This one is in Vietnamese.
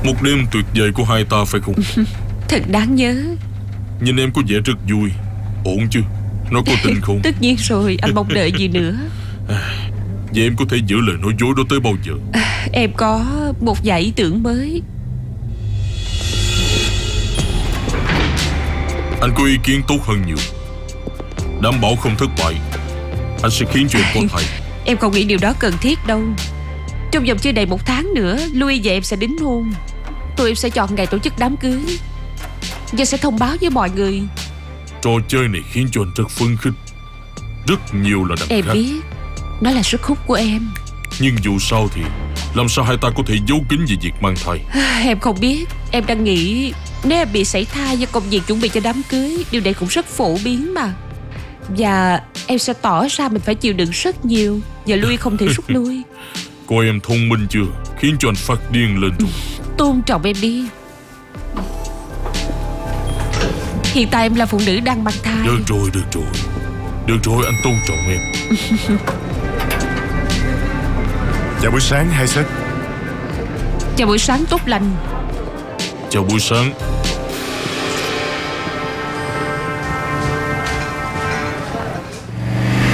Một đêm tuyệt vời của hai ta phải không? Thật đáng nhớ. Nhìn em có vẻ rất vui. Ổn chứ? Nó có tin không? Tất nhiên rồi, anh mong đợi gì nữa. Vậy em có thể giữ lời nói dối đó tới bao giờ? Em có một vài ý tưởng mới. Anh có ý kiến tốt hơn nhiều. Đảm bảo không thất bại. Anh sẽ khiến cho em có thai. Em không nghĩ điều đó cần thiết đâu. Trong vòng chưa đầy 1 tháng nữa, Louis và em sẽ đính hôn. Tụi em sẽ chọn ngày tổ chức đám cưới và sẽ thông báo với mọi người. Trò chơi này khiến cho anh rất phấn khích. Rất nhiều là đằng Em khác. biết, nó là sức hút của em. Nhưng dù sao thì làm sao hai ta có thể giấu kín về việc mang thai? Em không biết. Em đang nghĩ nếu em bị sảy thai do công việc chuẩn bị cho đám cưới, điều này cũng rất phổ biến mà. Và em sẽ tỏ ra mình phải chịu đựng rất nhiều, và Louis không thể rút lui. Coi em thông minh chưa? Khiến cho anh phát điên lên rồi. Tôn trọng em đi. Hiện tại em là phụ nữ đang mang thai. Được rồi, được rồi. Được rồi, anh tôn trọng em. Chào buổi sáng hai sếp. Chào buổi sáng tốt lành. Chào buổi sáng.